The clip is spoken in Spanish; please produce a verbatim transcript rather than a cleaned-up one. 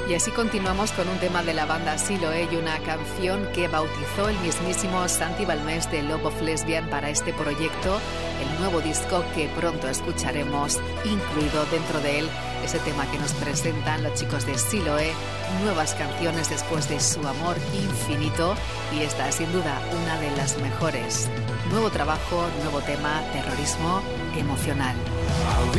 Y así continuamos con un tema de la banda Siloé y una canción que bautizó el mismísimo Santi Balmés de Love of Lesbian para este proyecto, el nuevo disco que pronto escucharemos, incluido dentro de él ese tema que nos presentan los chicos de Siloé, nuevas canciones después de su amor infinito, y esta es sin duda una de las mejores. Nuevo trabajo, nuevo tema, terrorismo emocional.